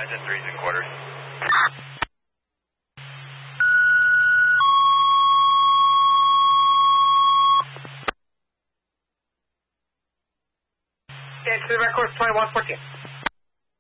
lines at 3 3/4. Into the record 2114.